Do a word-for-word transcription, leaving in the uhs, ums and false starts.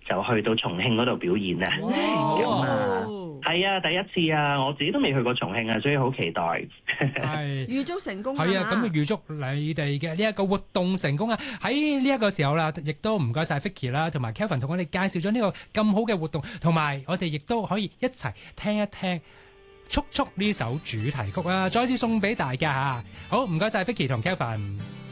就去到重慶嗰度表演啊。咁啊，係啊，第一次啊，我自己都未去過重慶啊，所以好期待。 係預祝成功啊！ 係啊，咁預祝你哋嘅呢一個活動成功啊！喺呢一個時候啦，亦都唔該晒 Vicky 啦，同埋 Kelvin 同我哋介紹咗呢個咁好嘅活動，同埋我哋亦都可以一齊聽一聽速速呢首主題曲啊！再次送俾大家嚇，好唔該晒 Vicky 同 Kelvin。